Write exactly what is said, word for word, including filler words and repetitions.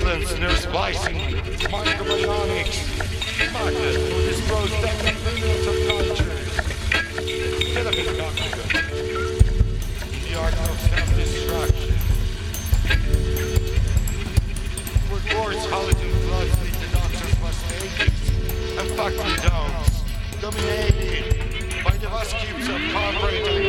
Influence, no splicing, microbionics, madness for this grows down the millions of cultures. Television doctor. The art of self-destruction. Where wars, holiday floods lead the doctors must ages and factory downs, dominated by the vast cubes of corporate